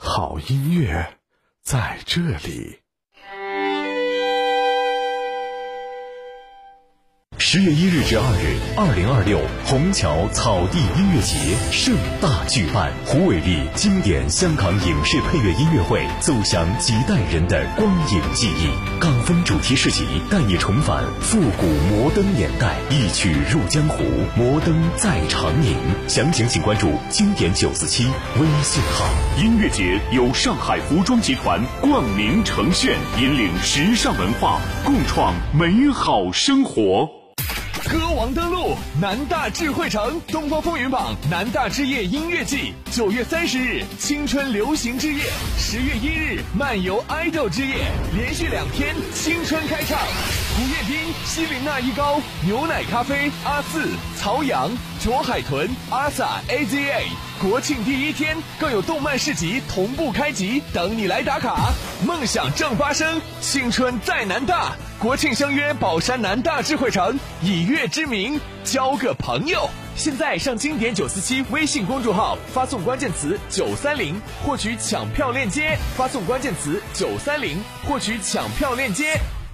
好音乐在这里。10月1日至2日，2026虹桥草地音乐节盛大举办，胡伟立经典香港影视配乐音乐会奏响几代人的光影记忆。港风主题市集带你重返复古摩登年代，一曲入江湖，摩登在长宁。详情请关注经典947微信号。 音乐节由上海服装集团冠名呈现，引领时尚文化，共创美好生活。 歌王登陆南大智慧城，东方风云榜南大之夜音乐季，9月30日青春流行之夜，10月1日漫游爱豆之夜，连续2天青春开唱。胡彦斌、希林娜一高、牛奶咖啡、阿四、曹阳、卓海豚、阿 sa AZA。国庆第1天更有动漫市集同步开集，等你来打卡。梦想正发生，青春在南大。国庆相约宝山南大智慧城，以乐之名交个朋友。现在上经典947微信公众号，发送关键词930获取抢票链接，发送关键词930获取抢票链接。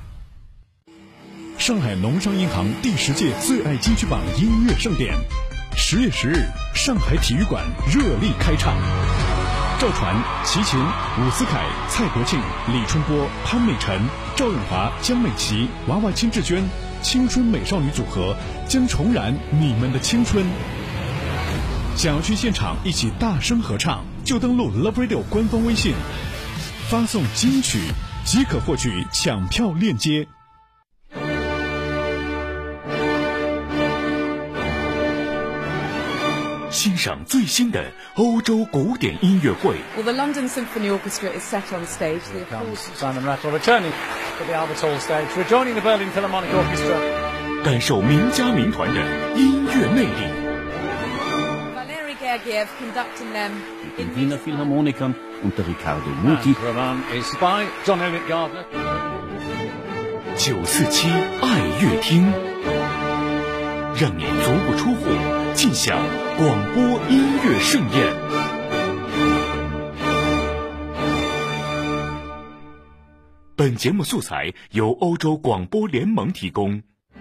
上海农商银行第10届最爱金曲榜音乐盛典，10月10日，上海体育馆热力开唱。赵传、齐秦、伍思凯、蔡国庆、李春波、潘美辰、赵咏华、江美琪、娃娃金志娟，青春美少女组合将重燃你们的青春。想要去现场一起大声合唱，就登录 Love Radio 官方微信，发送金曲即可获取抢票链接。 欣赏最新的欧洲古典音乐会。 Well, the London Symphony Orchestra is set on stage. Simon Rattle returning to the Albert Hall stage, rejoining the Berlin Philharmonic Orchestra. 感受名家名团的音乐魅力。 Valery Gergiev conducting them in Wiener Philharmoniker unter Riccardo Muti. Roman is by John Elliott Gardner. 947爱乐厅，让你足不出户尽享广播音乐盛宴。本节目素材由欧洲广播联盟提供。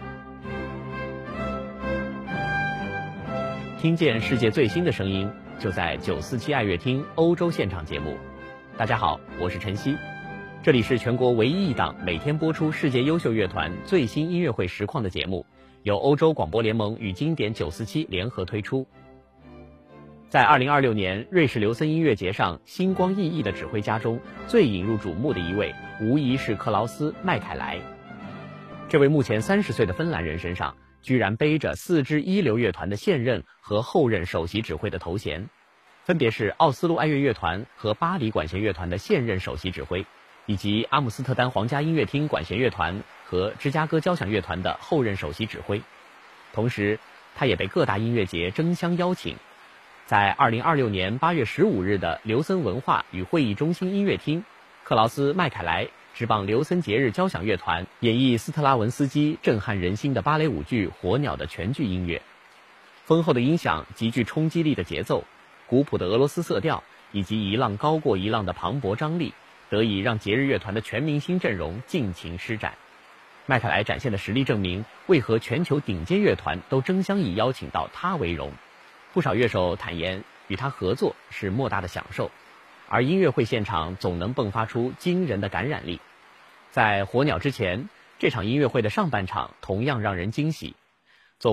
听见世界最新的声音，就在947爱乐厅欧洲现场节目。大家好，我是陈曦，这里是全国唯一一档每天播出世界优秀乐团最新音乐会实况的节目，由欧洲广播联盟与经典947联合推出。在2026年瑞士刘森音乐节上星光熠熠的指挥家中，最引入瞩目的一位无疑是克劳斯·麦凯莱。这位目前30岁的芬兰人身上居然背着4支一流乐团的现任和后任首席指挥的头衔，分别是奥斯陆爱乐乐团和巴黎管弦乐团的现任首席指挥，以及阿姆斯特丹皇家音乐厅管弦乐团和芝加哥交响乐团的后任首席指挥。同时他也被各大音乐节争相邀请。在2026年8月15日的刘森文化与会议中心音乐厅，克劳斯·麦凯莱执棒刘森节日交响乐团演绎斯特拉文斯基震撼人心的芭蕾舞剧《火鸟》的全剧音乐。丰厚的音响、极具冲击力的节奏、古朴的俄罗斯色调以及一浪高过一浪的磅礴张力，得以让节日乐团的全明星阵容尽情施展。麦凯莱展现的实力证明，为何全球顶尖乐团都争相以邀请到他为荣。不少乐手坦言，与他合作是莫大的享受，而音乐会现场总能迸发出惊人的感染力。在火鸟之前，这场音乐会的上半场同样让人惊喜，